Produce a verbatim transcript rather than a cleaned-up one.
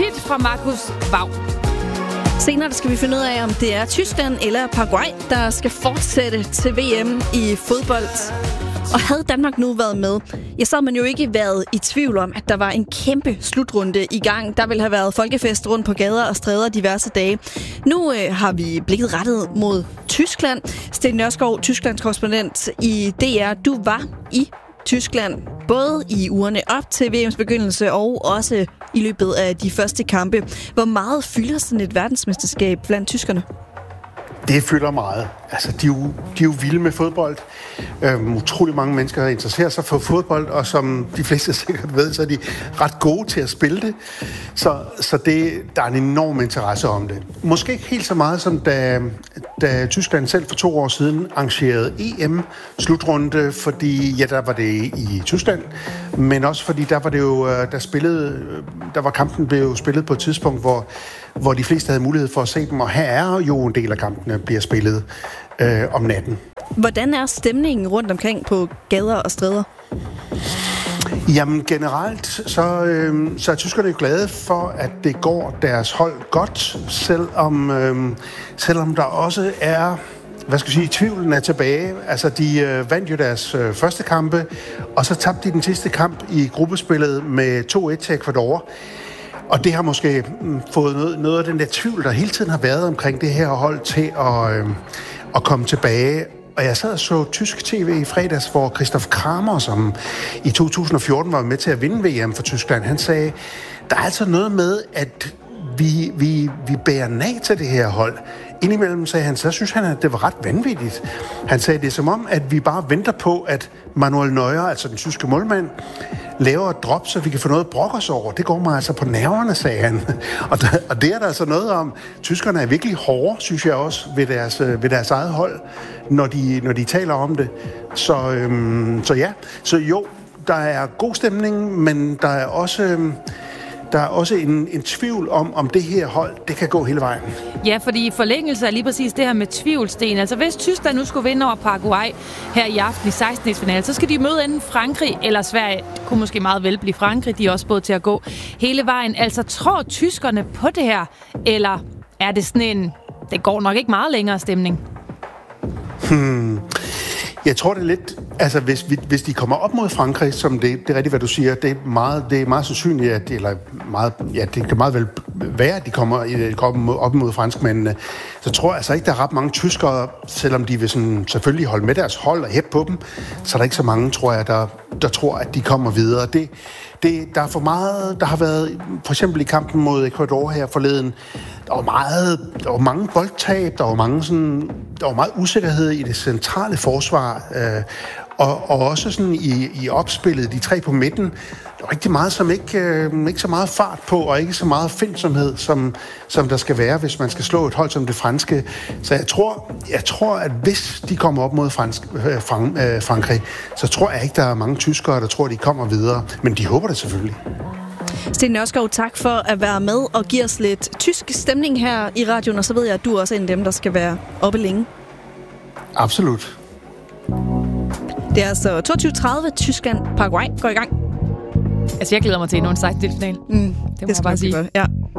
appetit fra Markus Vav. Senere skal vi finde ud af, om det er Tyskland eller Paraguay, der skal fortsætte til V M i fodbold. Og havde Danmark nu været med, ja, så havde man jo ikke været i tvivl om, at der var en kæmpe slutrunde i gang. Der ville have været folkefest rundt på gader og stræder diverse dage. Nu øh, har vi blikket rettet mod Tyskland. Sten Nørskov, Tysklands korrespondent i D R. Du var i Tyskland, både i ugerne op til V M's begyndelse og også i løbet af de første kampe. Hvor meget fylder sådan et verdensmesterskab blandt tyskerne? Det fylder meget. Altså, de er jo, de er jo vilde med fodbold. Øhm, utrolig mange mennesker interesserer sig for fodbold, og som de fleste sikkert ved, så er de ret gode til at spille det. Så, så det, der er en enorm interesse om det. Måske ikke helt så meget, som da, da Tyskland selv for to år siden arrangerede E M-slutrunde, fordi ja, der var det i Tyskland, men også fordi der var det jo, der spillede, der var kampen blev spillet på et tidspunkt, hvor hvor de fleste havde mulighed for at se dem, og her er jo en del af kampene bliver spillet øh, om natten. Hvordan er stemningen rundt omkring på gader og stræder? Jamen generelt, så, øh, så er tyskerne jo glade for, at det går deres hold godt, selvom, øh, selvom der også er, hvad skal jeg sige, tvivlen er tilbage. Altså, de øh, vandt jo deres øh, første kampe, og så tabte de den sidste kamp i gruppespillet med to et til Ecuador. Og det har måske fået noget, noget af den der tvivl, der hele tiden har været omkring det her hold til at, øh, at komme tilbage. Og jeg sad og så tysk tv i fredags, hvor Christoph Kramer, som i to tusind og fjorten var med til at vinde V M for Tyskland, han sagde, der er altså noget med, at vi, vi, vi bærer nag til det her hold. Indimellem sagde han, så synes han, at det var ret vanvittigt. Han sagde, det er som om, at vi bare venter på, at Manuel Neuer, altså den tyske målmand, laver et drop, så vi kan få noget at brokke os over. Det går mig altså på nerverne, sagde han. Og, der, og det er der altså noget om. Tyskerne er virkelig hårde, synes jeg også, ved deres, ved deres eget hold, når de, når de taler om det. Så, øhm, så ja, så jo, der er god stemning, men der er også... Øhm, Der er også en, en tvivl om, om det her hold, det kan gå hele vejen. Ja, fordi i forlængelse er lige præcis det her med tvivlsten. Altså hvis Tyskland nu skulle vinde over Paraguay her i aften i sekstende-finale, så skal de møde enten Frankrig eller Sverige. Det kunne måske meget vel blive Frankrig, de er også både til at gå hele vejen. Altså tror tyskerne på det her, eller er det sådan en, det går nok ikke meget længere stemning? Hmm. Jeg tror det er lidt, altså hvis, vi, hvis de kommer op mod Frankrig, som det, det er rigtigt, hvad du siger, det er meget, det er meget sandsynligt, at, eller meget, ja, det kan meget vel være, at de kommer, kommer op mod franskmændene, så tror jeg altså ikke, der er ret mange tyskere, selvom de vil sådan, selvfølgelig holde med deres hold og hæppe på dem, så er der ikke så mange, tror jeg, der, der tror, at de kommer videre. Det, det, der er for meget, der har været, for eksempel i kampen mod Ecuador her forleden, der var meget, der var mange boldtab, der var mange sådan, der var meget usikkerhed i det centrale forsvar, øh, og, og også sådan i, i opspillet, de tre på midten, der var rigtig meget, som ikke, øh, ikke så meget fart på, og ikke så meget findsomhed, som, som der skal være, hvis man skal slå et hold som det franske. Så jeg tror, jeg tror at hvis de kommer op mod fransk, øh, Frank, øh, Frankrig, så tror jeg ikke, der er mange tyskere, der tror, de kommer videre. Men de håber det selvfølgelig. Sten Nørskov, tak for at være med og give os lidt tysk stemning her i radioen, og så ved jeg, at du også er en af dem, der skal være oppe længe. Absolut. Det er altså toogtyve tredive, Tyskland, Paraguay går i gang. Altså, jeg glæder mig til endnu en sekstende-finale. Mm, det må det jeg bare sige. Ja.